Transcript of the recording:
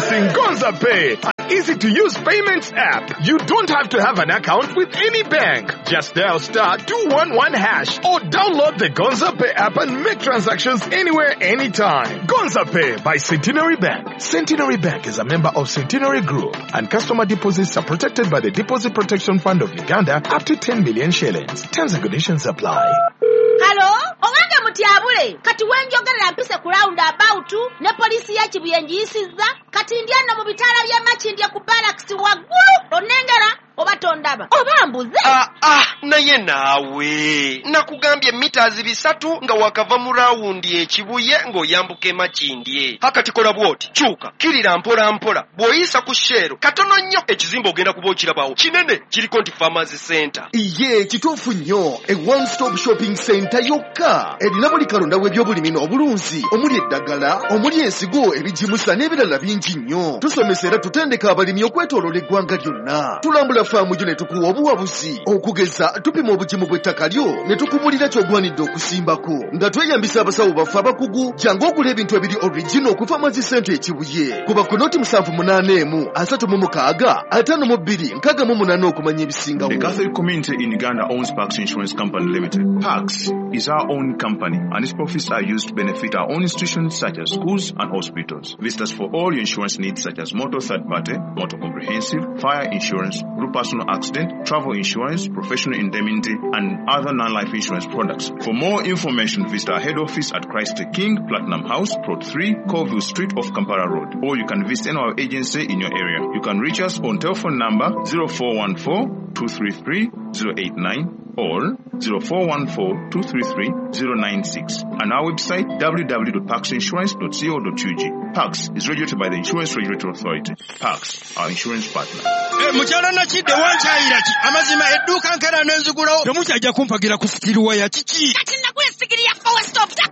Introducing Gonza Pay, an easy-to-use payments app. You don't have to have an account with any bank. Just dial *211# or download the Gonza Pay app and make transactions anywhere, anytime. Gonza Pay by Centenary Bank. Centenary Bank is a member of Centenary Group, and customer deposits are protected by the Deposit Protection Fund of Uganda up to 10 million shillings. Terms and conditions apply. Hello? Owange mutyabule. Kati wenjogerera mpise ku roundabout ne polisi ya Kibuyenjiyisizza. Kati ndyano mu bitala bya Makindye ku barracks waggulu. Onengera oba tondaba. Oba mbuze. Naye naawe. Nakugambye meters 3 nga wakava mu rawundi ekibuye ng'oyambuka Makindye. Hakati kola bwoti. Kyuka. Kirira mpola mpola. Bw'oyisa ku Shero. Katono nnyo ekizimbe ogenda kuba okirabawo. Kinene kiriko nti Farmers Center. Iye kituufu nnyo. A one-stop shopping center yokka. Erina buli kalonda w'ebyobulimi n'obulunzi. Omuli eddagala, omuli ensigo, ebijimusa n'ebirala bingi nnyo. Tusomesa era tutendeka abalimi okwetooloola eggwanga lyonna. Tulambula faamu gyo ne tukuwa obuwabuzi. Okugeza tupima obugimu bw'ettaka lyo ne tukubulira ky'ogwanidde okusimbako. Nga tweyambisa abasawo baffe abakugu jangu okula ebintu ebiri original ku Farmers Center ekibuye. Kuba ku noti 781 36 52 68 okumanya ebisingawo. The Catholic community in Uganda owns Pax Insurance Company Limited. Pax is our own company, and its profits are used to benefit our own institutions such as schools and hospitals. Visit us for all your insurance needs such as motor third party, motor comprehensive, fire insurance, group personal accident, travel insurance, professional indemnity, and other non-life insurance products. For more information, visit our head office at Christ the King, Platinum House, Plot 3, Colville Street off Kampala Road, or you can visit any of our agency in your area. You can reach us on telephone number 0414 233 089 or 0414 233 096 and our website www.paxinsurance.co.ug. Pax is regulated by the Insurance Regulatory Authority. Pax, our insurance partner. Mukyala nakidde wankyayira ki amazima edduuka nkera n'enzigulawo temukyajja kumpagira ku sikiriwa ya kiki kati nagula sigiri ya Power Stop